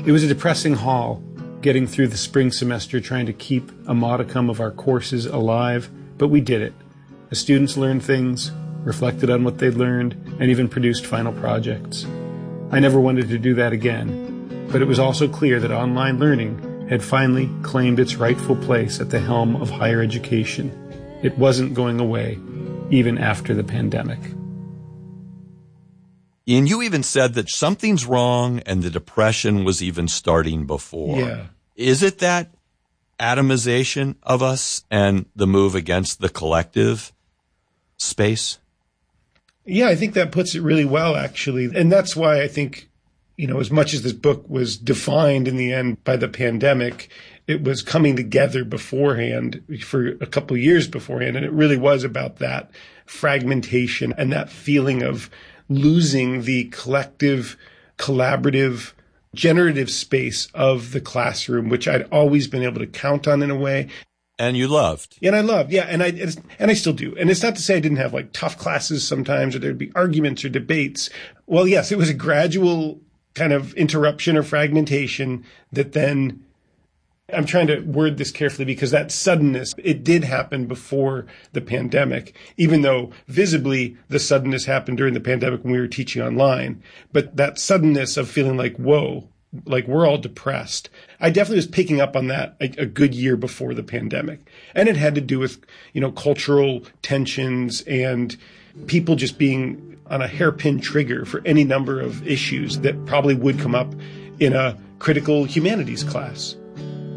It was a depressing haul, getting through the spring semester trying to keep a modicum of our courses alive, but we did it. The students learned things, reflected on what they'd learned, and even produced final projects. I never wanted to do that again, but it was also clear that online learning had finally claimed its rightful place at the helm of higher education. It wasn't going away, even after the pandemic. And you even said that something's wrong and the depression was even starting before. Yeah. Is it that atomization of us and the move against the collective space? Yeah, I think that puts it really well, actually. And that's why I think, as much as this book was defined in the end by the pandemic, it was coming together beforehand for a couple of years beforehand. And it really was about that fragmentation and that feeling of losing the collective, collaborative, generative space of the classroom, which I'd always been able to count on in a way. And you loved. And I loved, yeah. And I still do. And it's not to say I didn't have like tough classes sometimes or there'd be arguments or debates. Well, yes, it was a gradual kind of interruption or fragmentation that then, I'm trying to word this carefully because that suddenness, it did happen before the pandemic, even though visibly the suddenness happened during the pandemic when we were teaching online. But that suddenness of feeling like, whoa, like we're all depressed. I definitely was picking up on that a good year before the pandemic. And it had to do with, cultural tensions and people just being on a hairpin trigger for any number of issues that probably would come up in a critical humanities class.